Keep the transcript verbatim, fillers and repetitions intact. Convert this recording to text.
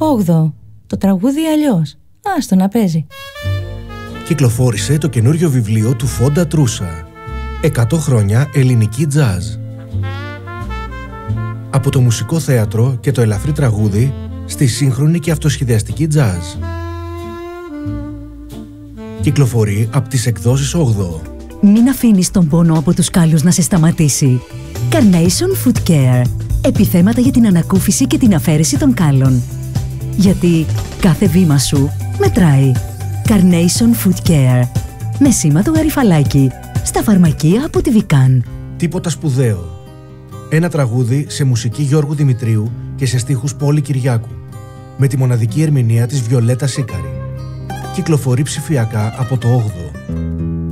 όγδοο. Το τραγούδι αλλιώς. Άστο να παίζει. Κυκλοφόρησε το καινούριο βιβλίο του Φόντα Τρούσα. εκατό χρόνια ελληνική τζάζ. Από το μουσικό θέατρο και το ελαφρύ τραγούδι στη σύγχρονη και αυτοσχεδιαστική τζάζ. Κυκλοφορεί από τις εκδόσεις όγδοο. Μην αφήνεις τον πόνο από τους κάλους να σε σταματήσει. Carnation Foot Care. Επιθέματα για την ανακούφιση και την αφαίρεση των κάλων. Γιατί κάθε βήμα σου μετράει. Carnation Foot Care. Με σήμα το γαριφαλάκι. Στα φαρμακεία από τη Βικάν. Τίποτα σπουδαίο. Ένα τραγούδι σε μουσική Γιώργου Δημητρίου και σε στίχους Πόλη Κυριάκου. Με τη μοναδική ερμηνεία της Βιολέτα Σίκαρη. Κυκλοφορεί ψηφιακά από το όγδοο.